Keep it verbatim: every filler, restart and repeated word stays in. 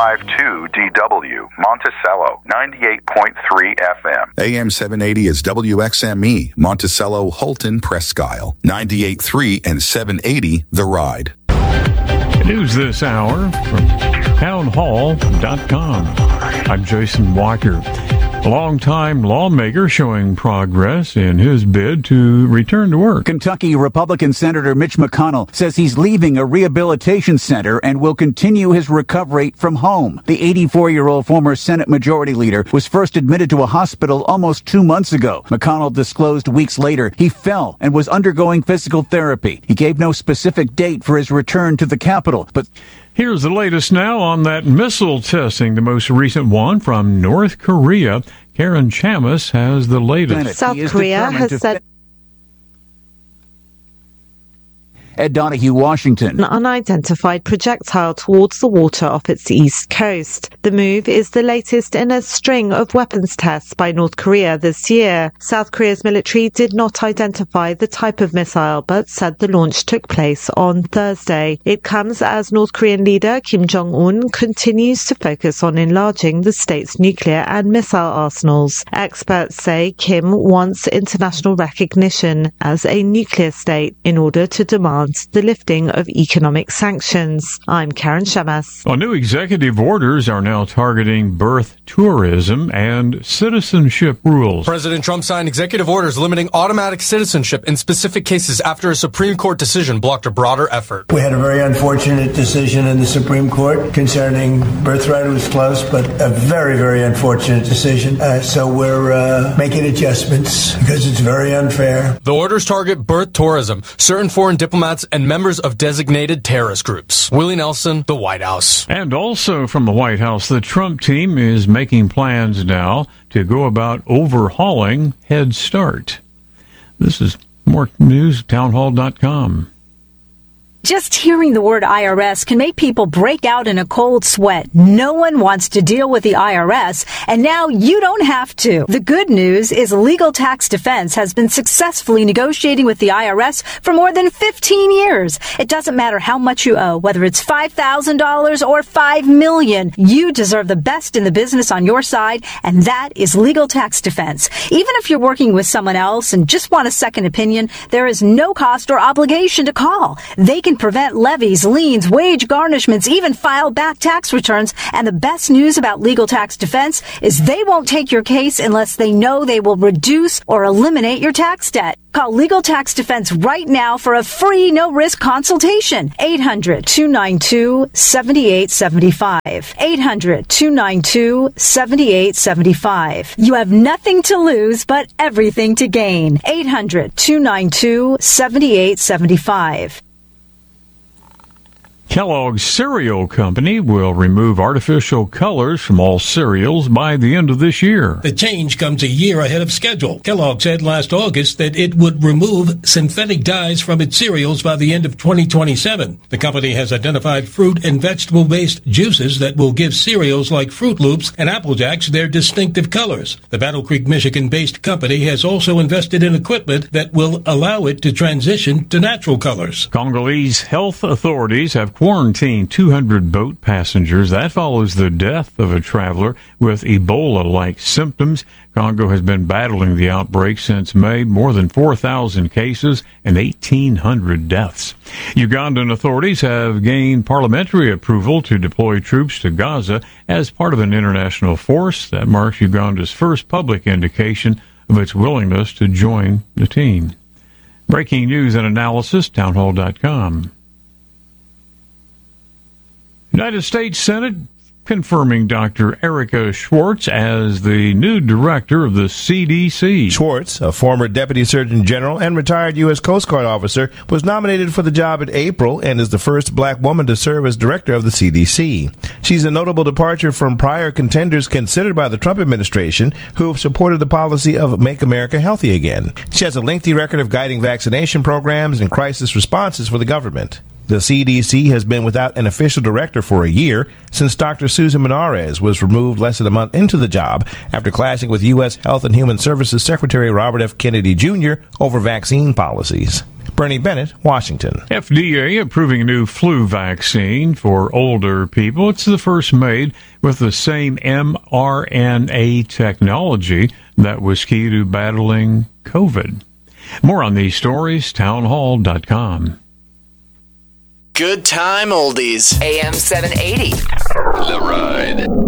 five two D W, Monticello, ninety-eight point three F M. A M seven eighty is W X M E, Monticello, Holton, Presque Isle, ninety-eight point three and seven eighty The Ride. News this hour from town hall dot com. I'm Jason Walker. A longtime lawmaker showing progress in his bid to return to work. Kentucky Republican Senator Mitch McConnell says he's leaving a rehabilitation center and will continue his recovery from home. The eighty-four-year-old former Senate Majority Leader was first admitted to a hospital almost two months ago. McConnell disclosed weeks later he fell and was undergoing physical therapy. He gave no specific date for his return to the Capitol, but here's the latest now on that missile testing, the most recent one from North Korea. Karen Chamis has the latest. South Korea has said Ed Donahue, Washington. An unidentified projectile towards the water off its east coast. The move is the latest in a string of weapons tests by North Korea this year. South Korea's military did not identify the type of missile, but said the launch took place on Thursday. It comes as North Korean leader Kim Jong-un continues to focus on enlarging the state's nuclear and missile arsenals. Experts say Kim wants international recognition as a nuclear state in order to demand the lifting of economic sanctions. I'm Karen Shamas. Well, new executive orders are now targeting birth tourism and citizenship rules. President Trump signed executive orders limiting automatic citizenship in specific cases after a Supreme Court decision blocked a broader effort. We had a very unfortunate decision in the Supreme Court concerning birthright. It was close, but a very, very unfortunate decision. Uh, so we're uh, making adjustments because it's very unfair. The orders target birth tourism, certain foreign diplomats, and members of designated terrorist groups. Willie Nelson, the White House. And also from the White House, the Trump team is making plans now to go about overhauling Head Start. This is more news, town hall dot com. Just hearing the word I R S can make people break out in a cold sweat. No one wants to deal with the I R S, and now you don't have to. The good news is Legal Tax Defense has been successfully negotiating with the I R S for more than fifteen years. It doesn't matter how much you owe, whether it's five thousand dollars or five million dollars. You deserve the best in the business on your side, and that is Legal Tax Defense. Even if you're working with someone else and just want a second opinion, there is no cost or obligation to call. They can prevent levies, liens, wage garnishments, even file back tax returns. And the best news about Legal Tax Defense is they won't take your case unless they know they will reduce or eliminate your tax debt. Call Legal Tax Defense right now for a free, no-risk consultation. eight hundred, two nine two, seven eight seven five. eight hundred, two nine two, seven eight seven five. You have nothing to lose but everything to gain. eight hundred, two nine two, seven eight seven five. Kellogg's Cereal Company will remove artificial colors from all cereals by the end of this year. The change comes a year ahead of schedule. Kellogg said last August that it would remove synthetic dyes from its cereals by the end of twenty twenty-seven. The company has identified fruit and vegetable-based juices that will give cereals like Fruit Loops and Apple Jacks their distinctive colors. The Battle Creek, Michigan-based company has also invested in equipment that will allow it to transition to natural colors. Congolese health authorities have quarantined two hundred boat passengers. That follows the death of a traveler with Ebola-like symptoms. Congo has been battling the outbreak since May. More than four thousand cases and eighteen hundred deaths. Ugandan authorities have gained parliamentary approval to deploy troops to Gaza as part of an international force. That marks Uganda's first public indication of its willingness to join the team. Breaking news and analysis, town hall dot com. United States Senate confirming Doctor Erica Schwartz as the new director of the C D C. Schwartz, a former Deputy Surgeon General and retired U S Coast Guard officer, was nominated for the job in April and is the first black woman to serve as director of the C D C. She's a notable departure from prior contenders considered by the Trump administration who have supported the policy of Make America Healthy Again. She has a lengthy record of guiding vaccination programs and crisis responses for the government. The C D C has been without an official director for a year since Doctor Susan Menarez was removed less than a month into the job after clashing with U S Health and Human Services Secretary Robert F. Kennedy Junior over vaccine policies. Bernie Bennett, Washington. F D A approving a new flu vaccine for older people. It's the first made with the same mRNA technology that was key to battling COVID. More on these stories, townhall dot com. Good time oldies. A M seven eighty. The Ride.